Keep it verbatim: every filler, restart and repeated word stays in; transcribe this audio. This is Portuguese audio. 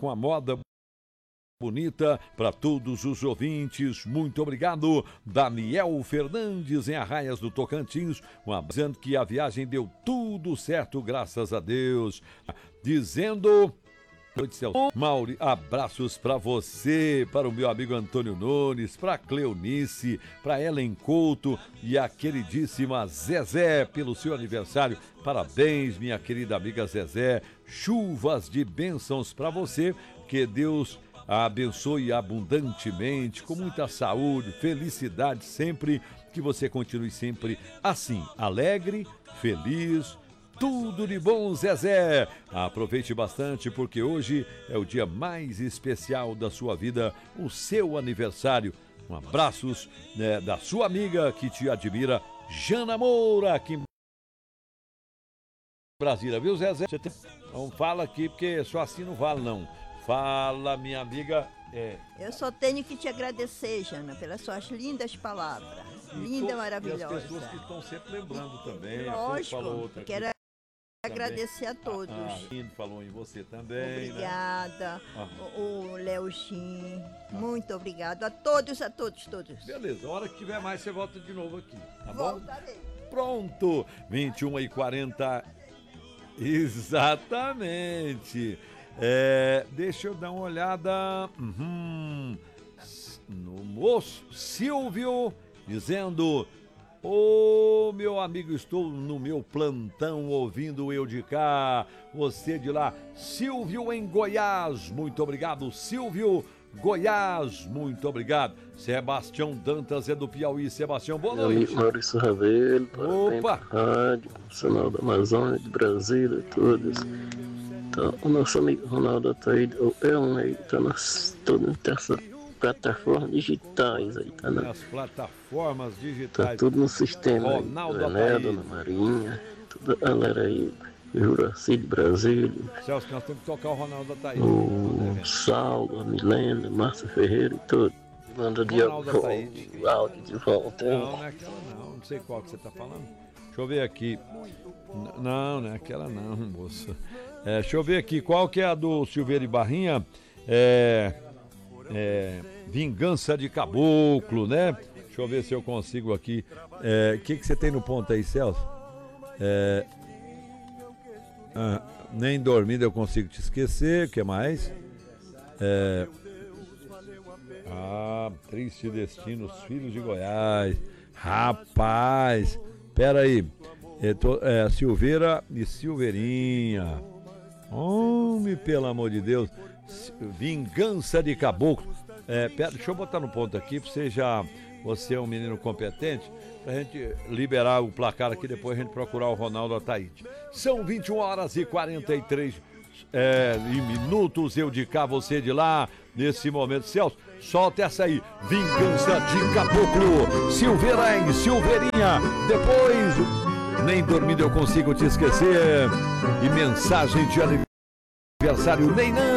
com a moda bonita para todos os ouvintes. Muito obrigado. Daniel Fernandes, em Arraias do Tocantins, um dizendo que a viagem deu tudo certo, graças a Deus. Dizendo... Mauri, abraços para você, para o meu amigo Antônio Nunes, para Cleonice, para Ellen Couto e a queridíssima Zezé pelo seu aniversário. Parabéns, minha querida amiga Zezé. Chuvas de bênçãos para você, que Deus a abençoe abundantemente, com muita saúde, felicidade sempre, que você continue sempre assim, alegre, feliz. Tudo de bom, Zezé. Aproveite bastante, porque hoje é o dia mais especial da sua vida, o seu aniversário. Um abraços, né, da sua amiga que te admira, Jana Moura, aqui em Brasília, viu, Zezé? Você tem... Não fala aqui, porque só assim não vale, não. Fala, minha amiga. É... Eu só tenho que te agradecer, Jana, pelas suas lindas palavras. Linda, maravilhosa. E as pessoas que estão sempre lembrando também. Lógico, falou outra quero aqui. Agradecer a todos. A Aline falou em você também. Obrigada. Né? O Léo Chim. Ah. Muito obrigado. A todos, a todos, todos. Beleza. A hora que tiver mais, você volta de novo aqui. Tá bom? Voltarei. Pronto. vinte e uma e quarenta. Exatamente. É, deixa eu dar uma olhada. Uhum. No moço Silvio dizendo... Ô, oh, meu amigo, estou no meu plantão ouvindo eu de cá, você de lá. Silvio em Goiás, muito obrigado. Silvio, Goiás, muito obrigado. Sebastião Dantas é do Piauí. Sebastião, boa noite. Maurício Ravelo, opa, Rádio Nacional da Amazônia, de Brasília, todos. Então, o nosso amigo Ronaldo Ataíde, é um aí, tá nas todas essas plataformas digitais aí, tá na... As plataformas digitais. Tá tudo no sistema. Ronaldo aí, Dona Marinha, toda a galera aí, Juraci de Brasília. Celso, nós temos que tocar o Ronaldo Ataíde. O Saulo, a Milena, Márcia Ferreira e tudo. Manda de áudio de volta. Não, não é aquela não, não sei qual que você tá falando. Deixa eu ver aqui. Não, não é aquela não, moça. É, deixa eu ver aqui, qual que é a do Silveira e Barrinha? É... É, Vingança de Caboclo, né? Deixa eu ver se eu consigo aqui. O é, que, que você tem no ponto aí, Celso? É, ah, nem dormindo eu consigo te esquecer. O que mais? É, ah, Triste Destino, Os Filhos de Goiás. Rapaz, pera aí. É, tô, é, Silveira e Silveirinha. Homem, pelo amor de Deus. Vingança de Caboclo. É, pera, deixa eu botar no ponto aqui pra você já. Você é um menino competente, pra gente liberar o placar aqui, depois a gente procurar o Ronaldo Ataíde. São vinte e uma horas e quarenta e três é, e minutos. Eu de cá, você de lá, nesse momento. Celso, solta essa aí. Vingança de Caboclo. Silveira e Silveirinha. Depois, nem dormindo eu consigo te esquecer. E mensagem de aniversário, nem não.